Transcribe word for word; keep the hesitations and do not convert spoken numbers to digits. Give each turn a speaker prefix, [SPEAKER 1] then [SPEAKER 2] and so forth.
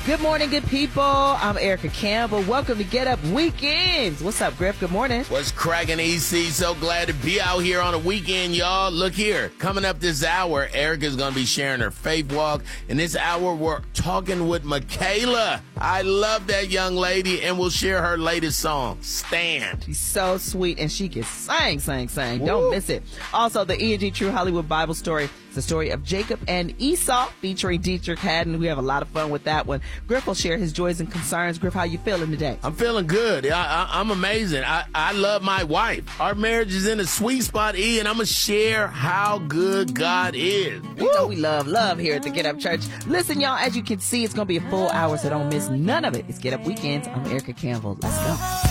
[SPEAKER 1] Good morning, good people. I'm Erica Campbell. Welcome to Get Up Weekends. What's up, Griff? Good morning.
[SPEAKER 2] What's cracking, E C? So glad to be out here on a weekend, y'all. Look here. Coming up this hour, Erica's going to be sharing her faith walk. In this hour, we're talking with Michaela. I love that young lady, and we'll share her latest song, Stand.
[SPEAKER 1] She's so sweet, and she can sing, sing, sing.
[SPEAKER 2] Woo. Don't
[SPEAKER 1] miss it. Also, the E and G True Hollywood Bible story. It's the story of Jacob and Esau, featuring Dietrich Haddon. We have a lot of fun with that one. Griff will share his joys and concerns. Griff, how you feeling today?
[SPEAKER 2] I'm feeling good. I, I, I'm amazing. I, I love my wife. Our marriage is in a sweet spot, E, and I'm going to share how good God is.
[SPEAKER 1] You know we love, love here at the Get Up Church. Listen, y'all, as you can see, it's going to be a full hour, so don't miss none of it. It's Get Up Weekends. I'm Erica Campbell. Let's go.